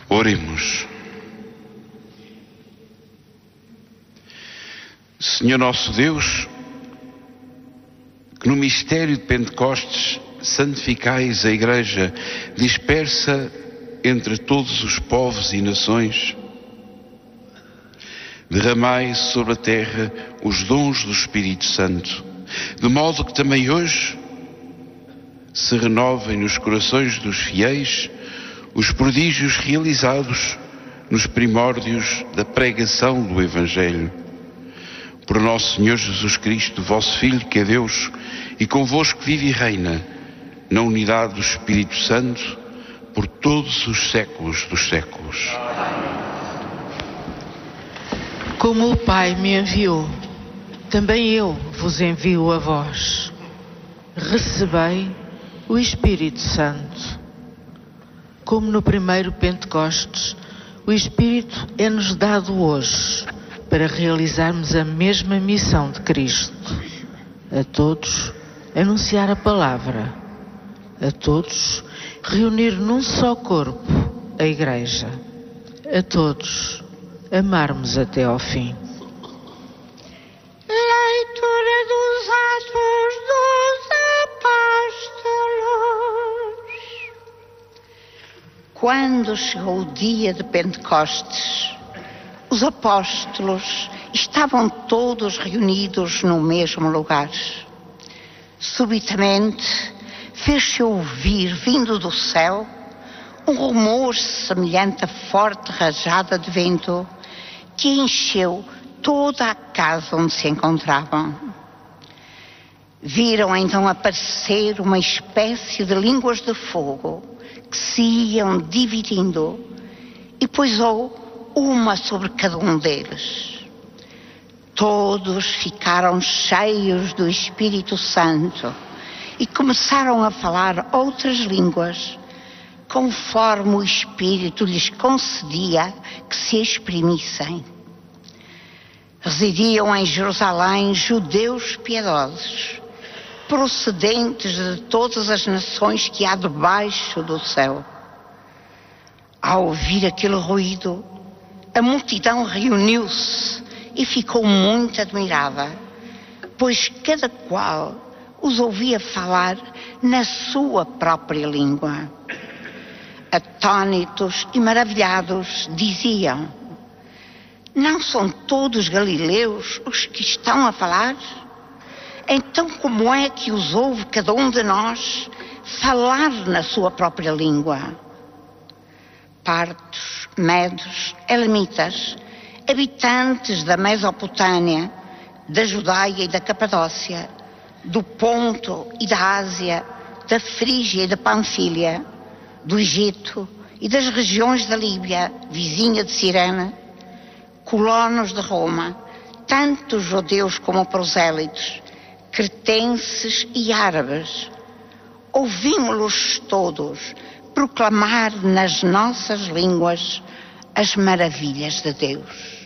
Oremos. Senhor nosso Deus, que no mistério de Pentecostes santificais a Igreja dispersa entre todos os povos e nações, derramai sobre a terra os dons do Espírito Santo, de modo que também hoje se renovem nos corações dos fiéis os prodígios realizados nos primórdios da pregação do Evangelho. Por nosso Senhor Jesus Cristo, vosso Filho, que é Deus, e convosco vive e reina, na unidade do Espírito Santo, por todos os séculos dos séculos. Como o Pai me enviou, também eu vos envio a vós. Recebei o Espírito Santo. Como no primeiro Pentecostes, o Espírito é-nos dado hoje para realizarmos a mesma missão de Cristo. A todos, anunciar a palavra. A todos, reunir num só corpo a Igreja. A todos, amarmos até ao fim. Leitura dos Atos dos Apóstolos. Quando chegou o dia de Pentecostes, os apóstolos estavam todos reunidos no mesmo lugar. Subitamente, fez-se ouvir, vindo do céu, um rumor semelhante a forte rajada de vento que encheu toda a casa onde se encontravam. Viram então aparecer uma espécie de línguas de fogo que se iam dividindo e pousou uma sobre cada um deles. Todos ficaram cheios do Espírito Santo e começaram a falar outras línguas, conforme o Espírito lhes concedia que se exprimissem. Residiam em Jerusalém judeus piedosos, procedentes de todas as nações que há debaixo do céu. Ao ouvir aquele ruído, a multidão reuniu-se e ficou muito admirada, pois cada qual os ouvia falar na sua própria língua. Atônitos e maravilhados diziam: não são todos galileus os que estão a falar? Então como é que os ouve cada um de nós falar na sua própria língua? Partos, medos, elamitas, habitantes da Mesopotâmia, da Judaia e da Capadócia, do Ponto e da Ásia, da Frígia e da Panfília, do Egito e das regiões da Líbia, vizinha de Cirene, colonos de Roma, tanto judeus como prosélitos, cretenses e árabes, ouvimos-los todos proclamar nas nossas línguas as maravilhas de Deus.